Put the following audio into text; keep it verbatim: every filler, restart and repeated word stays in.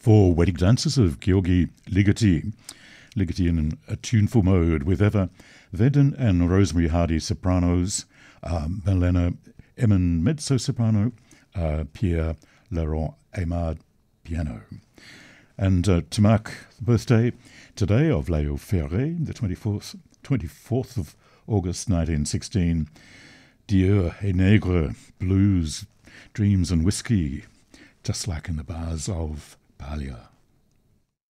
For Wedding Dances of Georgi Ligeti. Ligeti in a tuneful mode with Eva Vedden and Rosemary Hardy sopranos, uh, Milena Emin mezzo-soprano, uh, Pierre Laurent Aimard piano. And uh, to mark the birthday today of Leo Ferré, the twenty-fourth, twenty-fourth of August nineteen sixteen, Dieu et Nègre, blues, dreams and whiskey, just like in the bars of Balia.